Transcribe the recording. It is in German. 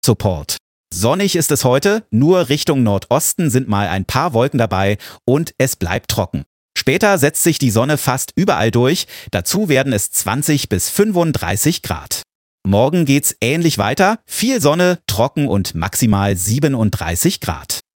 Support. Sonnig ist es heute, nur Richtung Nordosten sind mal ein paar Wolken dabei und es bleibt trocken. Später setzt sich die Sonne fast überall durch, dazu werden es 20 bis 35 Grad. Morgen geht's ähnlich weiter, viel Sonne, trocken und maximal 37 Grad.